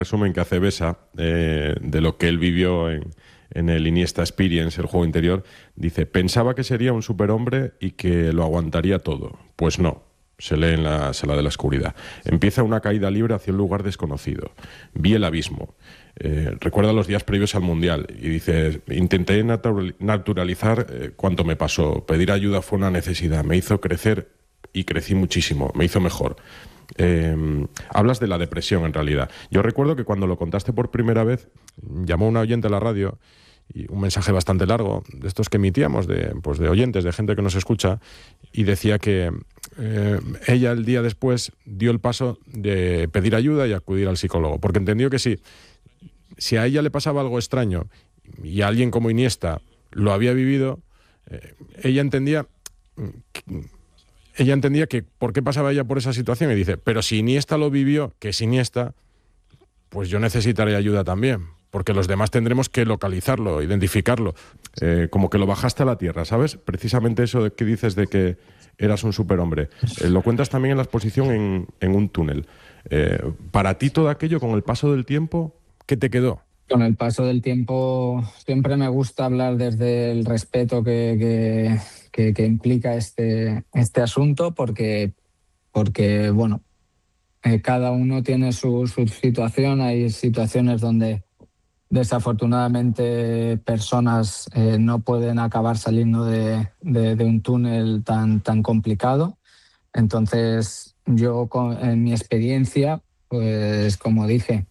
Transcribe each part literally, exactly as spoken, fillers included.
resumen que hace Besa eh, de lo que él vivió en, en el Iniesta Experience, el juego interior. Dice: pensaba que sería un superhombre y que lo aguantaría todo. Pues no. Se lee en la sala de la oscuridad. Empieza una caída libre hacia un lugar desconocido. Vi el abismo. Eh, recuerda los días previos al Mundial y dice: intenté natural, naturalizar eh, cuanto me pasó. Pedir ayuda fue una necesidad. Me hizo crecer y crecí muchísimo. Me hizo mejor. Eh, hablas de la depresión, en realidad. Yo recuerdo que cuando lo contaste por primera vez, llamó una oyente a la radio, y un mensaje bastante largo, de estos que emitíamos, de, pues de oyentes, de gente que nos escucha, y decía que eh, ella el día después dio el paso de pedir ayuda y acudir al psicólogo, porque entendió que sí, si a ella le pasaba algo extraño y a alguien como Iniesta lo había vivido, eh, ella entendía... Que, ella entendía que por qué pasaba ella por esa situación, y dice: pero si Iniesta lo vivió, que es Iniesta, pues yo necesitaré ayuda también, porque los demás tendremos que localizarlo, identificarlo. Eh, como que lo bajaste a la tierra, ¿sabes? Precisamente eso de que dices de que eras un superhombre. Eh, lo cuentas también en la exposición en, en un túnel. Eh, para ti todo aquello, con el paso del tiempo, ¿qué te quedó? Con el paso del tiempo siempre me gusta hablar desde el respeto que, que, que, que implica este, este asunto, porque, porque bueno, eh, cada uno tiene su, su situación. Hay situaciones donde desafortunadamente personas eh, no pueden acabar saliendo de, de, de un túnel tan, tan complicado. Entonces yo, con, en mi experiencia, pues como dije,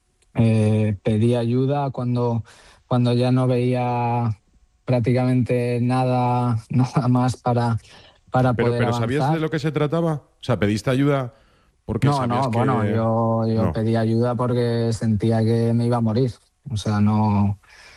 Eh, pedí ayuda cuando, cuando ya no veía prácticamente nada, nada más para, para Pero, poder pero ¿sabías de avanzar. lo que se trataba? O sea, ¿pediste ayuda porque No, sabías no, bueno, que...? yo, yo No. pedí ayuda porque sentía que me iba a morir. O sea, no...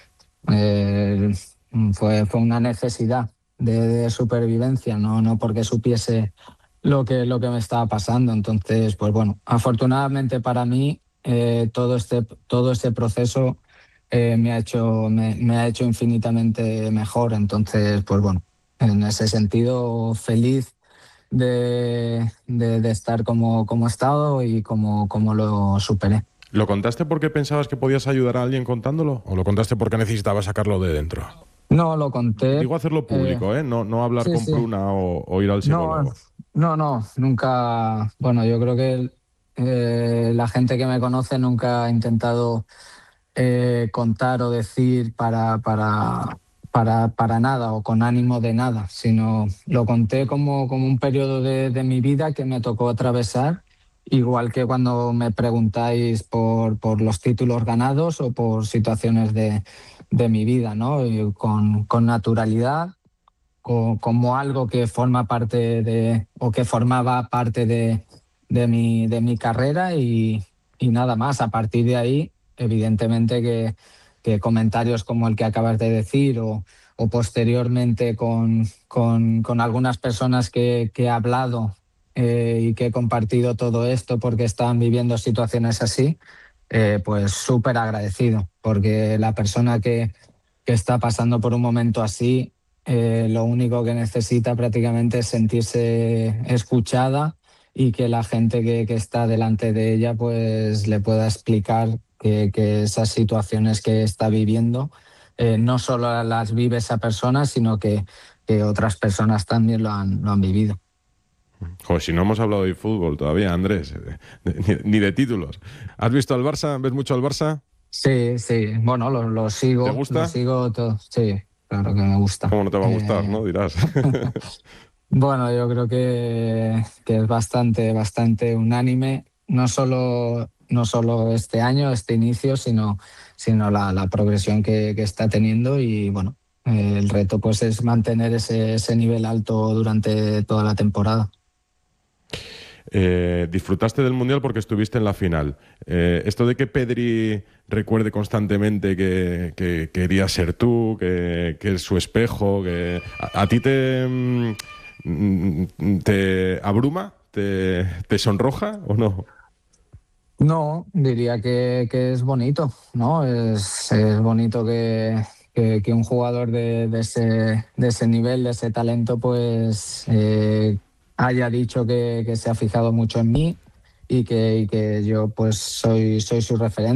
eh, fue, fue una necesidad de, de supervivencia, no, no porque supiese lo que, lo que me estaba pasando. Entonces, pues bueno, afortunadamente para mí, eh, todo este, todo este proceso eh, me ha hecho, me, me ha hecho infinitamente mejor. Entonces, pues bueno, en ese sentido, feliz de, de, de estar como, como he estado y como, como lo superé. ¿Lo contaste porque pensabas que podías ayudar a alguien contándolo? ¿O lo contaste porque necesitabas sacarlo de dentro? No, lo conté. Digo hacerlo eh, público, ¿eh? No, no hablar sí, con sí. Pruna o, o ir al No, psicólogo. no, no, nunca. Bueno, yo creo que eh, la gente que me conoce nunca ha intentado eh, contar o decir para, para, para, para nada o con ánimo de nada, sino lo conté como, como un periodo de, de mi vida que me tocó atravesar, igual que cuando me preguntáis por, por los títulos ganados o por situaciones de, de mi vida, ¿no? Y con, con naturalidad, co- como algo que forma parte de, o que formaba parte de, de mi, de mi carrera, y, y nada más. A partir de ahí, evidentemente que, que comentarios como el que acabas de decir, o, o posteriormente con, con, con algunas personas que, que he hablado eh, y que he compartido todo esto porque estaban viviendo situaciones así, eh, pues súper agradecido, porque la persona que, que está pasando por un momento así, eh, lo único que necesita prácticamente es sentirse escuchada, y que la gente que, que está delante de ella pues le pueda explicar que, que esas situaciones que está viviendo eh, no solo las vive esa persona, sino que, que otras personas también lo han, lo han vivido. Joder, si no hemos hablado de fútbol todavía, Andrés, eh, ni, ni de títulos. ¿Has visto al Barça? ¿Ves mucho al Barça? Sí, sí, bueno, lo, lo ¿Te sigo, lo gusta? sigo todo, sí, claro que me gusta. ¿Cómo no te va a gustar, Eh, no? Dirás. Bueno, yo creo que, que es bastante, bastante unánime, no solo, no solo este año, este inicio, sino, sino la, la progresión que, que está teniendo. Y bueno, eh, el reto pues es mantener ese, ese nivel alto durante toda la temporada. Eh, disfrutaste del Mundial porque estuviste en la final. Eh, esto de que Pedri recuerde constantemente que, que quería ser tú, que, que es su espejo, que a, a ti te, mm, te abruma, te, te sonroja o no. No, diría que, que es bonito, ¿no? Es, es bonito que, que, que un jugador de, de ese, de ese nivel, de ese talento, pues eh, haya dicho que, que se ha fijado mucho en mí, y que, y que yo pues soy, soy su referente.